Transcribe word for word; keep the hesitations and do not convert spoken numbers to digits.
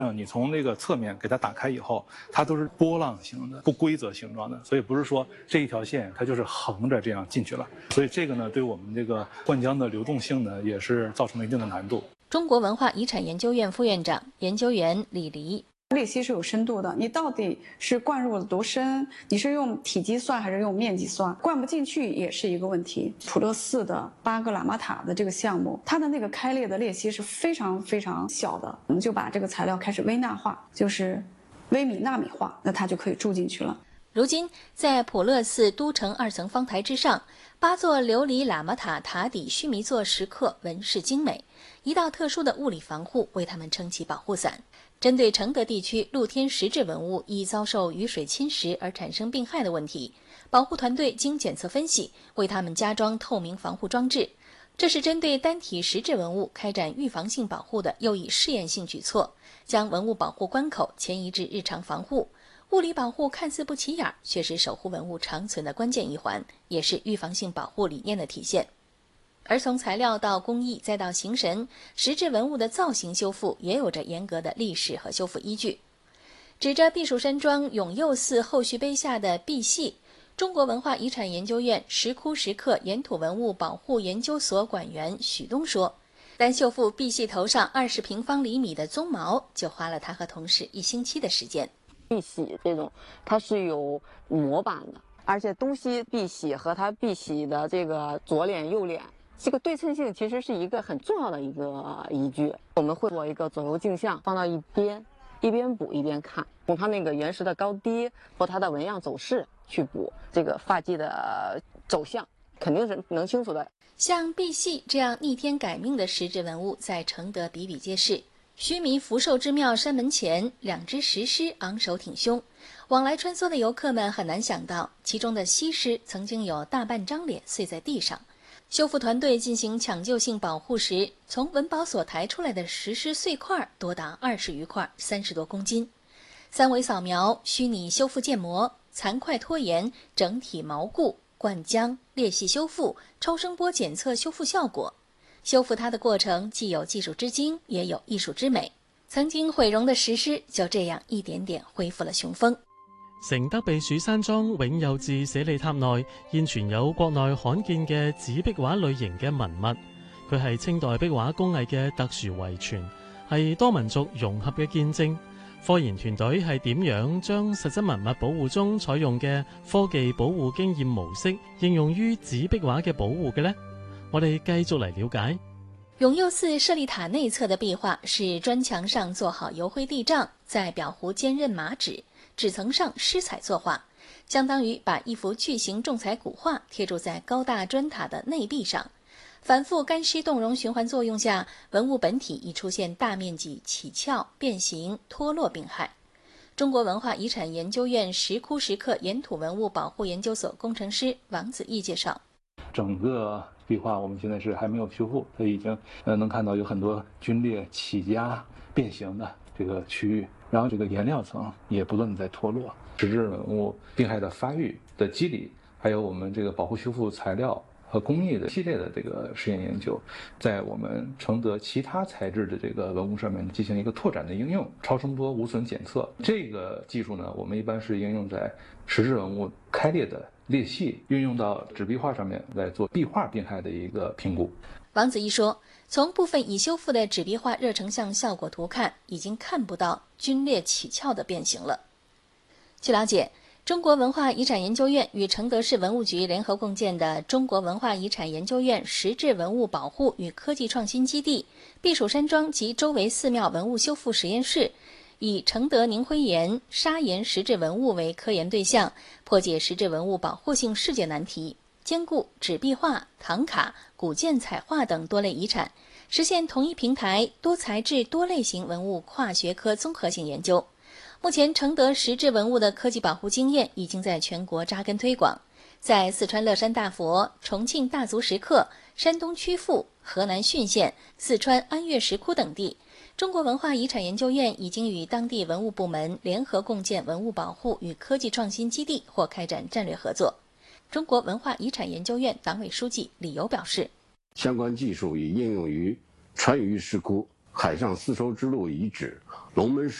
嗯，你从那个侧面给它打开以后，它都是波浪形的、不规则形状的，所以不是说这一条线它就是横着这样进去了。所以这个呢，对我们这个灌浆的流动性呢，也是造成了一定的难度。 中国文化遗产研究院副院长、研究员李黎。 裂隙是有深度的，你到底是灌入了多深？你是用体积算还是用面积算？灌不进去也是一个问题。普勒寺的八个喇嘛塔的这个项目，它的那个开裂的裂隙是非常非常小的，我们就把这个材料开始微纳化，就是微米纳米化，那它就可以注进去了。 如今，在普勒寺都城二层方台之上，八座琉璃喇嘛塔塔底须弥座石刻纹饰精美，一道特殊的物理防护为它们撑起保护伞。针对承德地区露天石质文物易遭受雨水侵蚀而产生病害的问题，保护团队经检测分析，为它们加装透明防护装置。这是针对单体石质文物开展预防性保护的又一试验性举措，将文物保护关口迁移至日常防护。物理保护看似不起眼，却是守护文物长存的关键一环，也是预防性保护理念的体现。而从材料到工艺再到形神，石质文物的造型修复也有着严格的历史和修复依据。指着避暑山庄永佑寺后续碑下的壁系，中国文化遗产研究院石窟石刻岩土文物保护研究所馆员许东说，单修复壁系头上二十平方厘米的鬃毛，就花了他和同事一星期的时间。 碧玺这种它是有模板的，而且东西碧玺和它碧玺的这个左脸右脸，这个对称性其实是一个很重要的一个依据。我们会做一个左右镜像放到一边，一边补一边看，从它那个原石的高低和它的纹样走势去补这个发髻的走向，肯定是能清楚的。 像碧玺这样逆天改命的石质文物在承德比比皆是。须弥福寿之庙山门前，两只石狮昂首挺胸，往来穿梭的游客们很难想到，其中的西狮曾经有大半张脸碎在地上。修复团队进行抢救性保护时，从文保所抬出来的石狮碎块多达二十余块，三十多公斤。三维扫描、虚拟修复建模、残块拖延、整体锚固、灌浆、裂隙修复、超声波检测修复效果。修复它的过程既有技术之精，也有艺術之美。曾經毀容的石獅就這樣一點點恢復了雄風。 承德避暑山莊永佑寺舍利塔內現存有國內罕見嘅紙壁畫類型嘅文物，佢係清代壁畫工藝嘅特殊遺傳，係多民族融合嘅見證。科研團隊係點樣將實質文物保護中採用嘅科技保護經驗模式應用於紙壁畫嘅保護嘅呢？我哋繼續嚟了解。 永佑寺舍利塔內側的壁畫是磚牆上做好油灰地障，在裱糊堅韌麻紙，紙層上施彩作畫，相當於把一幅巨型重彩古畫貼住在高大磚塔的內壁上。反覆乾濕凍溶循環作用下，文物本體已出現大面積起翹、變形、脫落病害。中国文化遺產研究院石窟石刻岩土文物保護研究所工程師王子毅介紹， 整个壁画我们现在是还没有修复，它已经呃能看到有很多皲裂、起夹、变形的这个区域，然后这个颜料层也不断的在脱落。石质文物病害的发育的机理，还有我们这个保护修复材料和工艺的系列的这个实验研究，在我们承德其他材质的这个文物上面进行一个拓展的应用。超声波无损检测这个技术呢，我们一般是应用在石质文物开裂的裂隙，运用到纸壁画上面来做壁画病害的一个评估。 王子毅说，从部分已修复的纸壁画热成像效果图看，已经看不到皲裂起翘的变形了。据了解，中国文化遗产研究院与承德市文物局联合共建的中国文化遗产研究院石质文物保护与科技创新基地避暑山庄及周围寺庙文物修复实验室，以承德凝灰岩、砂岩石质文物为科研对象，破解石质文物保护性世界难题，兼顾纸壁画、唐卡、古建彩画等多类遗产，实现同一平台多材质多类型文物跨学科综合性研究。目前承德石质文物的科技保护经验已经在全国扎根推广，在四川乐山大佛、重庆大足石刻、山东曲阜、河南浚县、四川安岳石窟等地，中国文化遗产研究院已经与当地文物部门联合共建文物保护与科技创新基地或开展战略合作。中国文化遗产研究院党委书记李游表示， 相关技术已应用于川渝石窟、 海上絲綢之路遺址、龍門石